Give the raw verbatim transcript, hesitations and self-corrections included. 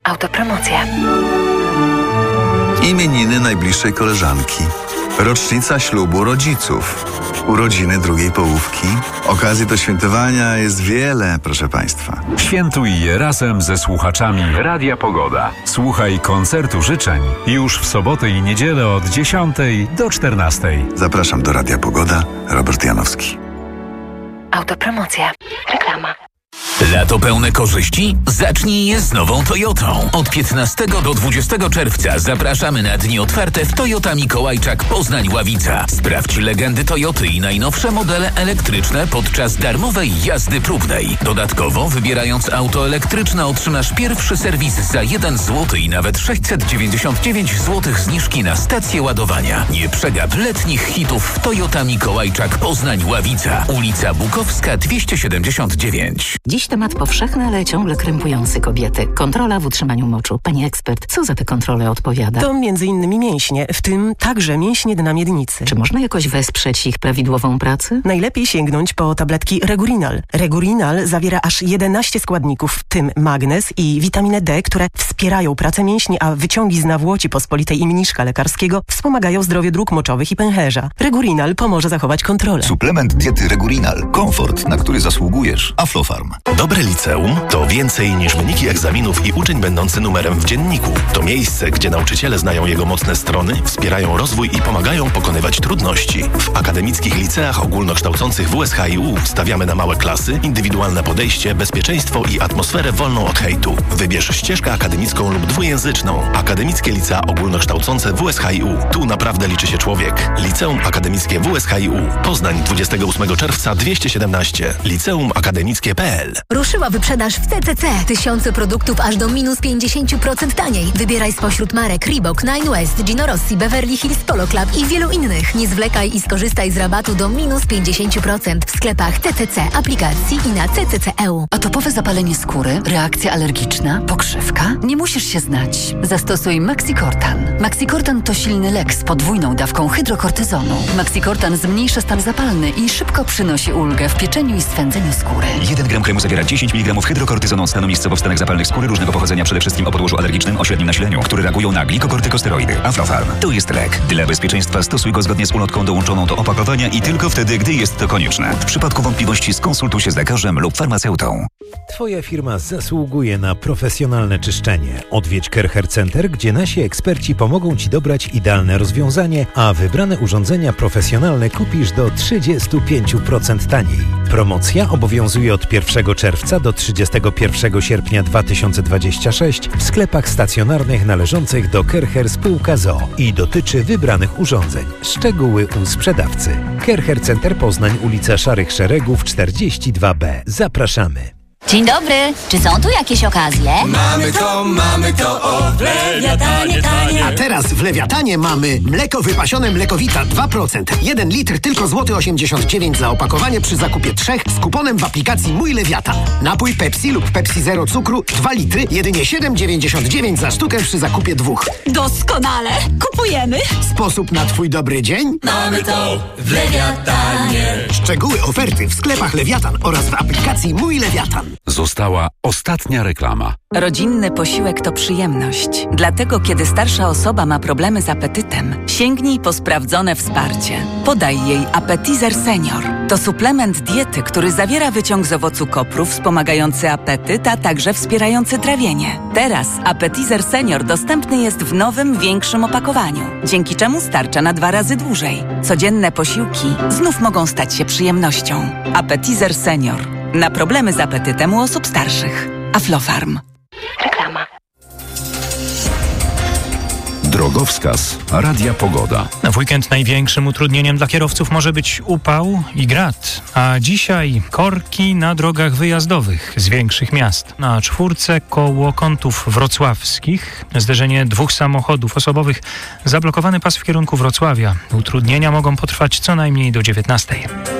Autopromocja. Imieniny najbliższej koleżanki. Rocznica ślubu rodziców. Urodziny drugiej połówki. Okazji do świętowania jest wiele, proszę Państwa. Świętuj je razem ze słuchaczami Radia Pogoda. Słuchaj koncertu życzeń już w sobotę i niedzielę od dziesiątej do czternastej. Zapraszam do Radia Pogoda. Robert Janowski. Autopromocja. Reklama. Lato pełne korzyści? Zacznij je z nową Toyotą. Od piętnastego do dwudziestego czerwca zapraszamy na dni otwarte w Toyota Mikołajczak Poznań-Ławica. Sprawdź legendy Toyoty i najnowsze modele elektryczne podczas darmowej jazdy próbnej. Dodatkowo, wybierając auto elektryczne, otrzymasz pierwszy serwis za jeden złoty i nawet sześćset dziewięćdziesiąt dziewięć złotych zniżki na stację ładowania. Nie przegap letnich hitów w Toyota Mikołajczak Poznań-Ławica. Ulica Bukowska dwieście siedemdziesiąt dziewięć. Dziś temat powszechny, ale ciągle krępujący kobiety. Kontrola w utrzymaniu moczu. Pani ekspert, co za tę kontrolę odpowiada? To między innymi mięśnie, w tym także mięśnie dna miednicy. Czy można jakoś wesprzeć ich prawidłową pracę? Najlepiej sięgnąć po tabletki Regurinal. Regurinal zawiera aż jedenaście składników, w tym magnez i witaminę D, które wspierają pracę mięśni, a wyciągi z nawłoci pospolitej i mniszka lekarskiego wspomagają zdrowie dróg moczowych i pęcherza. Regurinal pomoże zachować kontrolę. Suplement diety Regurinal. Komfort, na który zasługujesz. Aflofarm. Dobre liceum to więcej niż wyniki egzaminów i uczeń będący numerem w dzienniku. To miejsce, gdzie nauczyciele znają jego mocne strony, wspierają rozwój i pomagają pokonywać trudności. W akademickich liceach ogólnokształcących W S H I U stawiamy na małe klasy, indywidualne podejście, bezpieczeństwo i atmosferę wolną od hejtu. Wybierz ścieżkę akademicką lub dwujęzyczną. Akademickie licea ogólnokształcące W S H I U. Tu naprawdę liczy się człowiek. Liceum Akademickie W S H I U. Poznań dwudziestego ósmego czerwca dwieście siedemnaście. liceum akademickie kropka p l. Ruszyła wyprzedaż w C C C. Tysiące produktów aż do minus pięćdziesiąt procent taniej. Wybieraj spośród marek Reebok, Nine West, Gino Rossi, Beverly Hills Polo Club i wielu innych. Nie zwlekaj i skorzystaj z rabatu do minus pięćdziesiąt procent w sklepach C C C, aplikacji i na C C C kropka e u. Atopowe zapalenie skóry, reakcja alergiczna, pokrzywka? Nie musisz się znać. Zastosuj Maxicortan. Maxicortan to silny lek z podwójną dawką hydrokortyzonu. Maxicortan zmniejsza stan zapalny i szybko przynosi ulgę w pieczeniu i swędzeniu skóry. jeden gram kremu zawiera dziesięć miligramów hydrokortyzonu stanowiskowo w stanach zapalnych skóry różnego pochodzenia, przede wszystkim o podłożu alergicznym o średnim nasileniu, które reagują na glikokortykosteroidy. Aflofarm. To jest lek. Dla bezpieczeństwa stosuj go zgodnie z ulotką dołączoną do opakowania i tylko wtedy, gdy jest to konieczne. W przypadku wątpliwości skonsultuj się z lekarzem lub farmaceutą. Twoja firma zasługuje na profesjonalne czyszczenie. Odwiedź Kercher Center, gdzie nasi eksperci pomogą Ci dobrać idealne rozwiązanie, a wybrane urządzenia profesjonalne kupisz do trzydzieści pięć procent taniej. Promocja obowiązuje od pierwszego czerwca do trzydziestego pierwszego sierpnia dwa tysiące dwudziestego szóstego w sklepach stacjonarnych należących do Kercher Spółka z o o i dotyczy wybranych urządzeń. Szczegóły u sprzedawcy. Kercher Center Poznań, ulica Szarych Szeregów czterdzieści dwa B. Zapraszamy. Dzień dobry, czy są tu jakieś okazje? Mamy to, mamy to, o, w Lewiatanie tanie. A teraz w Lewiatanie mamy mleko wypasione Mlekowita dwa procent. jeden litr tylko złoty osiemdziesiąt dziewięć za opakowanie przy zakupie trzech z kuponem w aplikacji Mój Lewiatan. Napój Pepsi lub Pepsi Zero cukru dwa litry, jedynie siedem dziewięćdziesiąt dziewięć za sztukę przy zakupie dwóch. Doskonale, kupujemy. Sposób na twój dobry dzień? Mamy to w Lewiatanie. Szczegóły oferty w sklepach Lewiatan oraz w aplikacji Mój Lewiatan. Została ostatnia reklama. Rodzinny posiłek to przyjemność. Dlatego, kiedy starsza osoba ma problemy z apetytem, sięgnij po sprawdzone wsparcie. Podaj jej Appetizer Senior. To suplement diety, który zawiera wyciąg z owocu kopru wspomagający apetyt, a także wspierający trawienie. Teraz Appetizer Senior dostępny jest w nowym, większym opakowaniu, dzięki czemu starcza na dwa razy dłużej. Codzienne posiłki znów mogą stać się przyjemnością. Appetizer Senior. Na problemy z apetytem u osób starszych. Aflofarm. Reklama. Drogowskaz Radia Pogoda. W weekend największym utrudnieniem dla kierowców może być upał i grad, a dzisiaj korki na drogach wyjazdowych z większych miast. Na czwórce koło Kątów Wrocławskich zderzenie dwóch samochodów osobowych, zablokowany pas w kierunku Wrocławia. Utrudnienia mogą potrwać co najmniej do dziewiętnastej.